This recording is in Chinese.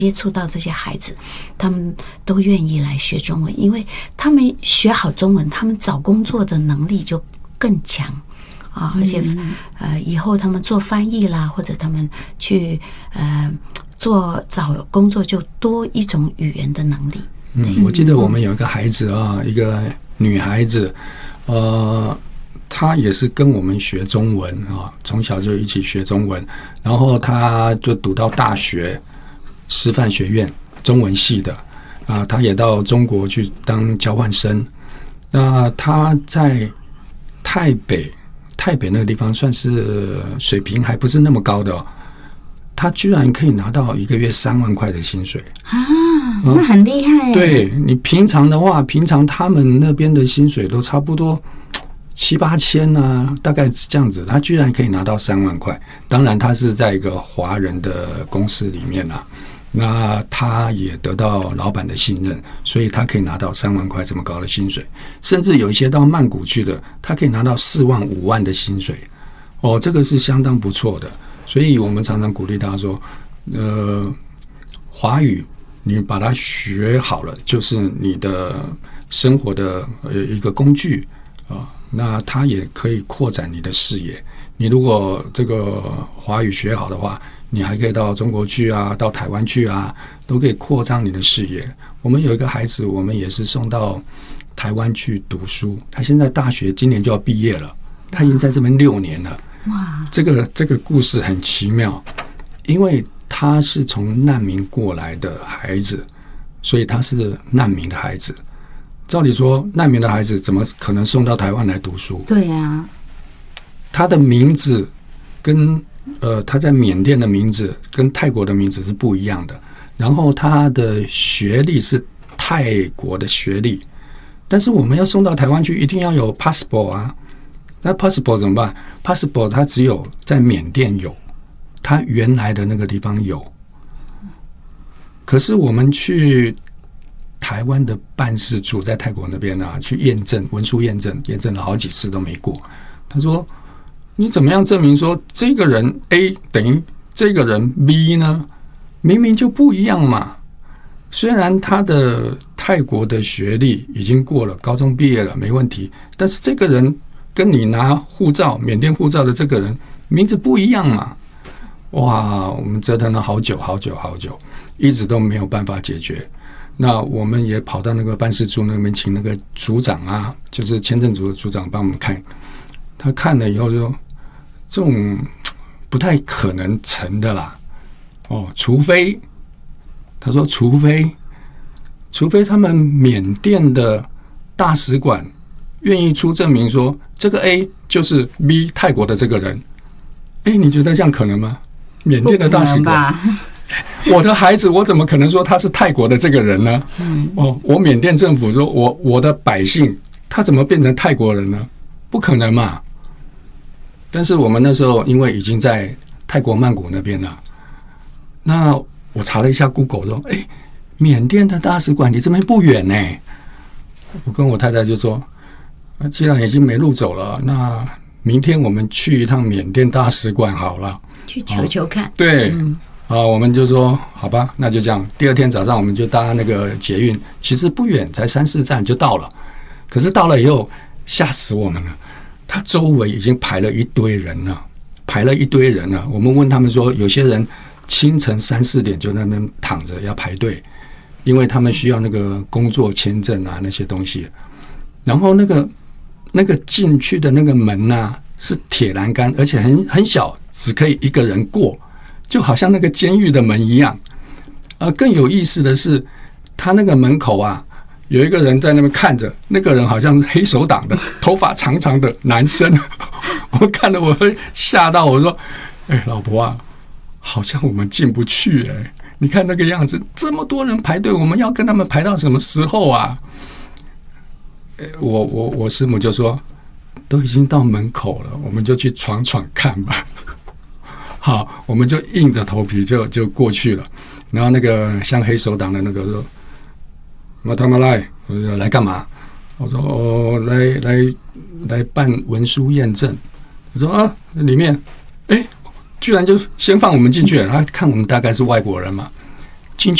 接触到这些孩子，他们都愿意来学中文，因为他们学好中文，他们找工作的能力就更强啊，而且以后他们做翻译啦，或者他们去找工作就多一种语言的能力。 我记得我们有一个孩子啊，一个女孩子，她也是跟我们学中文啊，从小就一起学中文，然后她就读到大学师范学院中文系的啊，她也到中国去当交换生。那她在台北那个地方算是水平还不是那么高的她居然可以拿到一个月3万块的薪水啊，那很厉害耶。 对，你平常的话，平常他们那边的薪水都差不多7、8千啊，大概这样子，他居然可以拿到3万块。当然，他是在一个华人的公司里面啊，那他也得到老板的信任，所以他可以拿到3万块这么高的薪水。甚至有一些到曼谷去的，他可以拿到4万、5万的薪水。这个是相当不错的。所以我们常常鼓励他说，华语你把它学好了，就是你的生活的一个工具啊。那它也可以扩展你的视野。你如果这个华语学好的话，你还可以到中国去啊，到台湾去啊，都可以扩张你的视野。我们有一个孩子，我们也是送到台湾去读书，他现在大学今年就要毕业了，他已经在这边6年了。哇，这个故事很奇妙，因为他是从难民过来的孩子，所以他是难民的孩子。照理说，难民的孩子怎么可能送到台湾来读书？ 对呀， 他的名字跟他在缅甸的名字跟泰国的名字是不一样的，然后他的学历是泰国的学历，但是我们要送到台湾去，一定要有 passport 啊。那 passport 怎么办？ passport 它只有在缅甸有，它原来的那个地方有。可是我们去台湾的办事处在泰国那边啊，去验证文书验证了好几次都没过。他说你怎么样证明说这个人 A 等于这个人 B 呢？明明就不一样嘛。虽然他的泰国的学历已经过了，高中毕业了没问题，但是这个人跟你拿护照缅甸护照的这个人名字不一样嘛。哇，我们折腾了好久，一直都没有办法解决。那我们也跑到那个办事处那边，请那个组长啊，就是签证组的组长帮我们看。他看了以后就说，这种不太可能成的啦。除非他们缅甸的大使馆愿意出证明说这个 A 就是 B 泰国的这个人。你觉得这样可能吗？缅甸的大使馆，我的孩子我怎么可能说他是泰国的这个人呢？我缅甸政府说我的百姓他怎么变成泰国人呢？不可能嘛。但是我们那时候因为已经在泰国曼谷那边了，那我查了一下 Google 说，缅甸的大使馆离这边不远呢。我跟我太太就说，既然已经没路走了，那明天我们去一趟缅甸大使馆好了， 去求求看。 对，我们就说好吧，那就这样。第二天早上我们就搭那个捷运，其实不远，才3、4站就到了。可是到了以后，吓死我们了，他周围已经排了一堆人了。我们问他们说，有些人清晨3、4点就在那边躺着要排队，因为他们需要那个工作签证啊那些东西。然后那个进去的那个门啊是铁栏杆，而且很小，只可以一个人过，就好像那个监狱的门一样。更有意思的是，他那个门口啊，有一个人在那边看着，那个人好像是黑手党的，头发长长的男生。我看了我会吓到，我说：“老婆啊，好像我们进不去你看那个样子，这么多人排队，我们要跟他们排到什么时候啊？”我师母就说，都已经到门口了，我们就去闯闯看吧。好，我们就硬着头皮就过去了。然后那个像黑手党的那个说，马他妈来，我说来干嘛？我说来办文书验证。我说里面，居然就先放我们进去了。他看我们大概是外国人嘛，